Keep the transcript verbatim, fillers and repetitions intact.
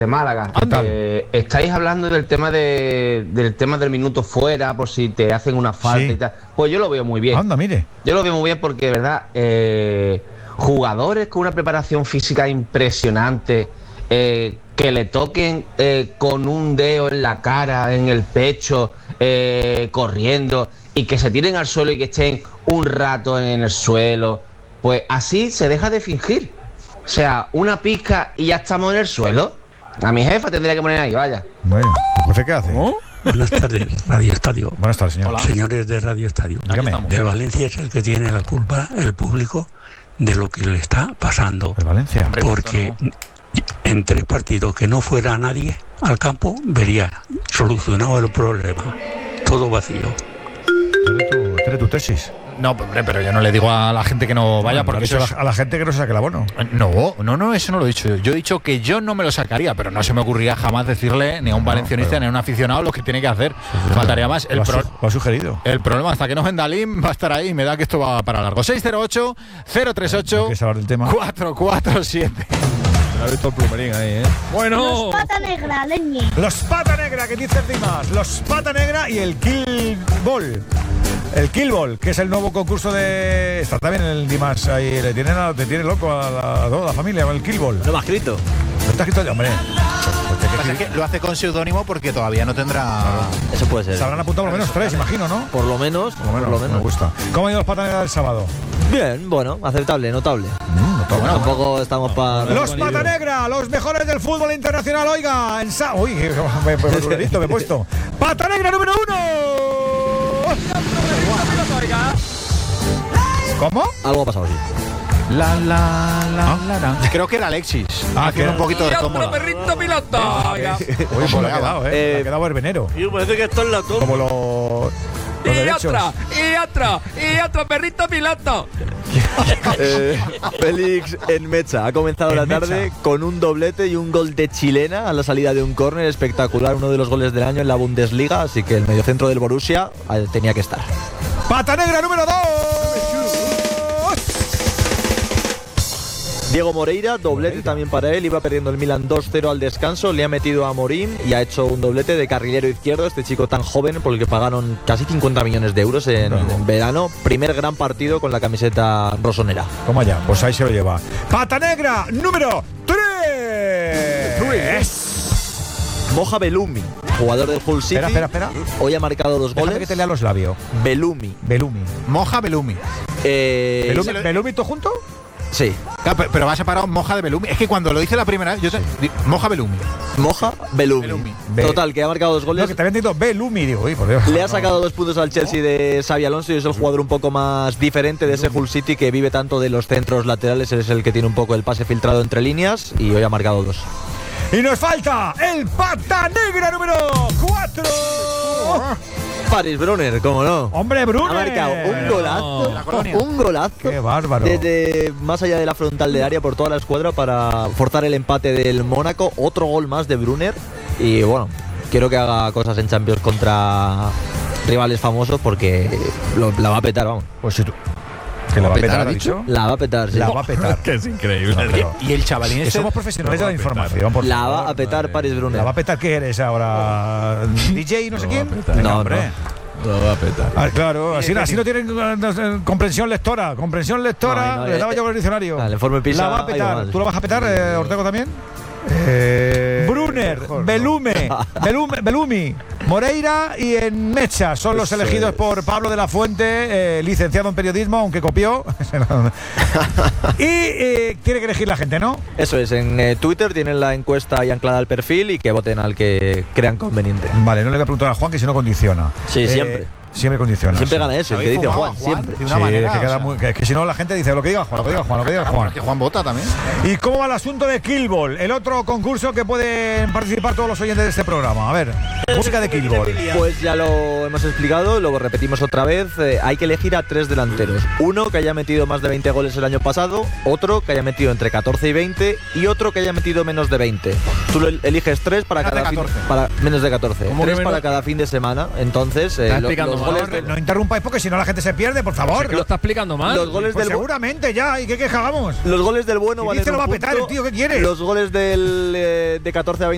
de Málaga. Eh, estáis hablando del tema de, del tema del minuto fuera, por si te hacen una falta sí. y tal. Pues yo lo veo muy bien. Anda, mire. Yo lo veo muy bien porque, de verdad, eh, jugadores con una preparación física impresionante, eh, que le toquen eh, con un dedo en la cara, en el pecho, eh, corriendo, y que se tiren al suelo y que estén un rato en el suelo, pues así se deja de fingir. O sea, una pizca y ya estamos en el suelo. A mi jefa tendría que poner ahí, vaya. Bueno, ¿jefe qué hace? ¿Oh? Buenas tardes, Radio Estadio. Buenas tardes, señor. Hola. Señores de Radio Estadio. De Valencia es el que tiene la culpa, el público, de lo que le está pasando. ¿De Valencia? Porque en tres partidos que no fuera nadie al campo, vería solucionado el problema. Todo vacío. ¿Tiene tu tesis? No, hombre, pero yo no le digo a la gente que no vaya, porque eso eso es... a la gente que no se saque el abono. No, no, no, eso no lo he dicho yo. Yo he dicho que yo no me lo sacaría, pero no se me ocurriría jamás decirle ni a un valencianista no, pero... ni a un aficionado lo que tiene que hacer. Sí, faltaría más. El lo, pro... lo ha sugerido. El problema, hasta que no venda Lim, va a estar ahí y me da que esto va para largo. seis cero ocho, cero tres ocho, cuatro cuatro siete. Ha visto el plumerín ahí, ¿eh? Bueno. Los Pata Negra, leñe. Los Pata Negra, que dice Dimas. Los Pata Negra y el Kill Ball. El Kill Ball, que es el nuevo concurso de... Está también el Dimas ahí. Le tienen a, te tiene loco a, la, a toda la familia con el Kill Ball. ¿No me ha escrito? ¿No está escrito ya, hombre? Lo que pasa es que lo hace con seudónimo porque todavía no tendrá... Claro. Eso puede ser. Se habrán apuntado por lo menos tres, imagino, ¿no? Por lo menos. Por lo menos, por lo menos. Me gusta. ¿Cómo han ido los Pata Negra del sábado? Bien, bueno, aceptable, notable. Mm, notable. Bueno, tampoco bueno. estamos para... Los Pata Negra, los mejores del fútbol internacional, oiga. En sa... Uy, me, me, me, me, me he puesto. Pata Negra número uno. ¿Cómo? Algo ha pasado así. La, la, la, la, la. Creo que era Alexis. Ah, que un poquito de cómoda. ¡Y otro perrito piloto! Uy, pues le ha quedado, ¿eh? eh le ha quedado verbenero. Y parece que esto es la toma. Como los... Y otra, y otra, y otro perrito piloto. eh, Félix en Mecha ha comenzado en la tarde Mecha. con un doblete y un gol de chilena a la salida de un córner espectacular, uno de los goles del año en la Bundesliga, así que el mediocentro del Borussia tenía que estar. Pata Negra número dos. Diego Moreira, doblete Moreira. También para él, iba perdiendo el Milan dos cero al descanso, le ha metido a Morín y ha hecho un doblete de carrilero izquierdo, este chico tan joven por el que pagaron casi cincuenta millones de euros en, no. en verano, primer gran partido con la camiseta rosonera. Toma ya, pues ahí se lo lleva. Pata Negra número tres. Moja Belumi, jugador del Hull City. Espera, espera, espera. Hoy ha marcado dos Déjame goles. que te lea los labios. Belumi. Belumi. Moja Belumi. Eh, ¿Belumi, ¿Belumi tú junto? Sí. Claro, pero, pero va separado Moja de Belumi. Es que cuando lo hice la primera vez, yo te, Moja Belumi. Moja Belumi. Belumi. Total, que ha marcado dos goles. No, que te había entendido Belumi, digo, uy, por Dios. Le ha sacado no. dos puntos al Chelsea de Xabi Alonso y es el jugador un poco más diferente de ese Hull City que vive tanto de los centros laterales. Es el que tiene un poco el pase filtrado entre líneas y hoy ha marcado dos. Y nos falta el Pata Negra número cuatro. Paris Brunner, ¿cómo no? ¡Hombre, Brunner! Ha marcado un golazo, no. un golazo. ¡Qué bárbaro! Desde más allá de la frontal de área por toda la escuadra para forzar el empate del Mónaco. Otro gol más de Brunner. Y bueno, quiero que haga cosas en Champions contra rivales famosos porque lo, la va a petar, vamos. Pues si tú... ¿Que la va a petar, ha dicho? La va a petar, sí. La va a petar. Que es increíble. No, pero... Y el chavalín que ese... somos profesionales de la información. Por la favor. va a petar Paris Brunner. ¿La va a petar qué eres ahora? ¿D J no sé quién? No, hombre. No. Lo va a petar. Ah, claro, así, así no tienen uh, comprensión lectora. Comprensión lectora, no, no, le daba eh, yo con el diccionario. El informe PISA. La va a petar. ¿Tú la vas a petar, eh, Ortego, también? Eh, Brunner, mejor, Belume, no. Belume, Belumi, Moreira y en Mecha son los elegidos por Pablo de la Fuente, eh, licenciado en periodismo, aunque copió. Y eh, tiene que elegir la gente, ¿no? Eso es, en eh, Twitter tienen la encuesta ahí anclada al perfil y que voten al que crean conveniente. Vale, no le voy a preguntar a Juan que si no condiciona. Sí, eh, siempre. Siempre condiciona. Siempre gana ese, el que dice Juan, Juan, siempre. De una sí, manera, es, que queda o sea. muy, que, es que si no la gente dice lo que diga Juan, lo que diga Juan, lo que diga Juan. Que Juan vota también. ¿Y cómo va el asunto de Kill Ball? El otro concurso que pueden participar todos los oyentes de este programa. A ver, música de Kill Ball. Pues ya lo hemos explicado, lo repetimos otra vez. Eh, hay que elegir a tres delanteros. Uno que haya metido más de veinte goles el año pasado, otro que haya metido entre catorce y veinte y otro que haya metido menos de veinte. Tú lo eliges tres para cada fin, para menos de catorce. Tres para cada fin de semana. Entonces, eh, lo, los goles de, no interrumpas porque si no la gente se pierde, por favor. ¿Que lo está explicando mal? Los goles pues del seguramente ya, ¿y qué quejamos? Los goles del bueno y valen dice un lo va a punto, petar el tío, ¿qué quiere? Los goles del eh, de catorce a veinte